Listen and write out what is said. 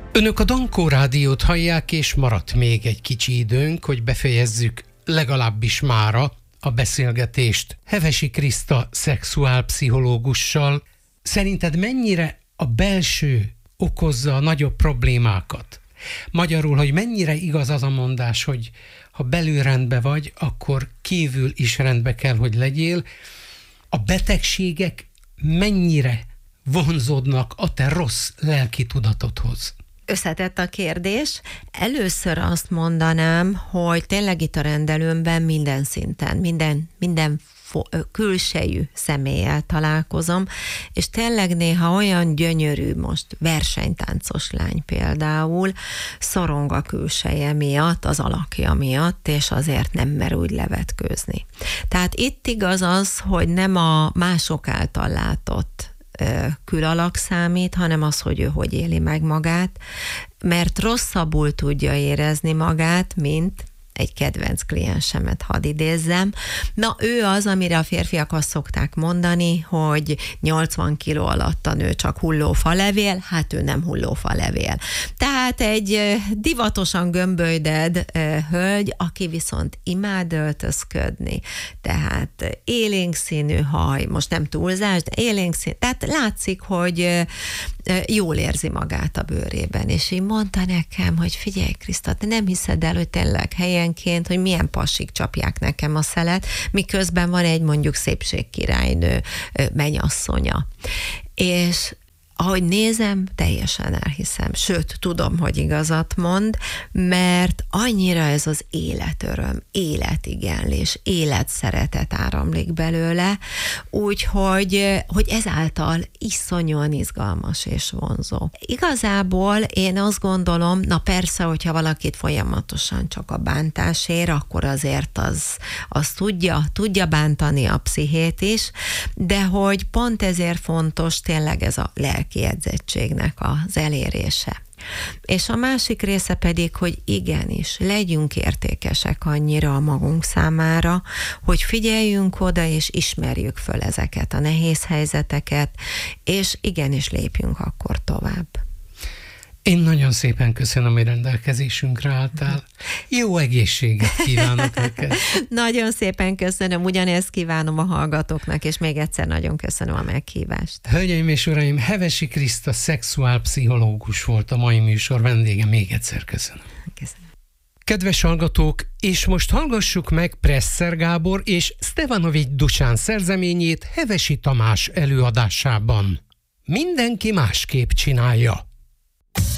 Önök a Dankó Rádiót hallják, és maradt még egy kicsi időnk, hogy befejezzük legalábbis mára a beszélgetést Hevesi Kriszta szexuálpszichológussal. Szerinted mennyire a belső okozza a nagyobb problémákat? Magyarul, hogy mennyire igaz az a mondás, hogy ha belül rendben vagy, akkor kívül is rendben kell, hogy legyél. A betegségek mennyire vonzódnak a te rossz lelki tudatodhoz? Összetett a kérdés. Először azt mondanám, hogy tényleg itt a rendelőmben minden szinten, minden külsejű személlyel találkozom, és tényleg néha olyan gyönyörű, most versenytáncos lány például, szorong a külseje miatt, az alakja miatt, és azért nem mer úgy levetkőzni. Tehát itt igaz az, hogy nem a mások által látott külalak számít, hanem az, hogy ő hogy éli meg magát, mert rosszabbul tudja érezni magát, mint egy kedvenc kliensemet hadd idézzem. Na, ő az, amire a férfiak azt szokták mondani, hogy 80 kiló alatt a nő csak hullófalevél, hát ő nem hullófalevél. Tehát egy divatosan gömbölyded hölgy, aki viszont imád öltözködni, tehát élénk színű haj, most nem túlzás, de élénk színű, tehát látszik, hogy jól érzi magát a bőrében, és így mondta nekem, hogy figyelj Kriszta, te nem hiszed el, hogy tényleg helyenként, hogy milyen pasik csapják nekem a szelet, miközben van egy mondjuk szépségkirálynő mennyasszonya. És ahogy nézem, teljesen elhiszem. Sőt, tudom, hogy igazat mond, mert annyira ez az életöröm, életigenlés, életszeretet áramlik belőle, úgyhogy ezáltal iszonyúan izgalmas és vonzó. Igazából én azt gondolom, na persze, hogyha valakit folyamatosan csak a bántás ér, akkor azért az tudja bántani a pszichét is, de hogy pont ezért fontos tényleg ez a lelki edzettségnek az elérése. És a másik része pedig, hogy igenis, legyünk értékesek annyira a magunk számára, hogy figyeljünk oda, és ismerjük föl ezeket a nehéz helyzeteket, és igenis lépjünk akkor tovább. Én nagyon szépen köszönöm, hogy rendelkezésünkre álltál. Jó egészséget kívánok neked! Nagyon szépen köszönöm, ugyanezt kívánom a hallgatóknak, és még egyszer nagyon köszönöm a meghívást. Hölgyeim és uraim, Hevesi Kriszta szexuálpszichológus volt a mai műsor vendége. Még egyszer köszönöm. Köszönöm. Kedves hallgatók, és most hallgassuk meg Presser Gábor és Stevanovics Dušan szerzeményét Hevesi Tamás előadásában. Mindenki másképp csinálja.